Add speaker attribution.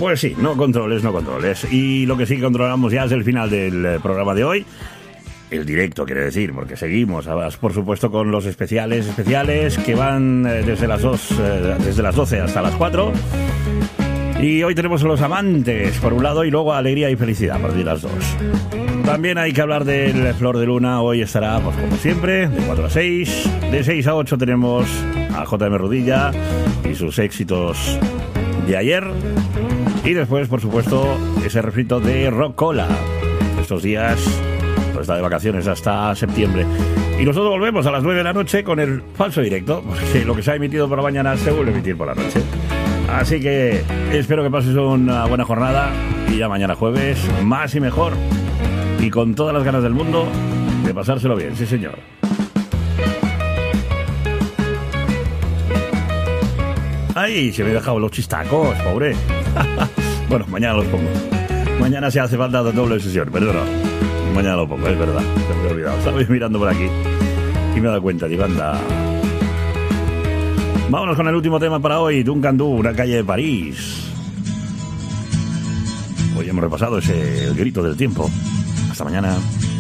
Speaker 1: Pues sí, no controles. Y lo que sí controlamos ya es el final del programa de hoy. El directo, quiere decir, porque seguimos, por supuesto, con los especiales que van desde las 12 hasta las 4. Y hoy tenemos a los amantes, por un lado, y luego alegría y felicidad, a partir de las 2. También hay que hablar del Flor de Luna. Hoy estará, pues como siempre, de 4 a 6. De 6 a 8 tenemos a JM Rodilla y sus éxitos de ayer. Y después, por supuesto, ese refrito de Rocola. Estos días pues está de vacaciones hasta septiembre. Y nosotros volvemos a las 9 de la noche con el falso directo, porque lo que se ha emitido por la mañana se vuelve a emitir por la noche. Así que espero que pases una buena jornada y ya mañana jueves, más y mejor. Y con todas las ganas del mundo de pasárselo bien, sí señor. ¡Ay! Se me he dejado los chistacos, pobre. Bueno, mañana los pongo. Mañana si hace falta doble sesión, pero no. Mañana lo pongo, es verdad. Se me he olvidado. Estaba mirando por aquí y me he dado cuenta, digo, anda. Vámonos con el último tema para hoy. Duncan Du, una calle de París. Hoy hemos repasado ese grito del tiempo. Hasta mañana.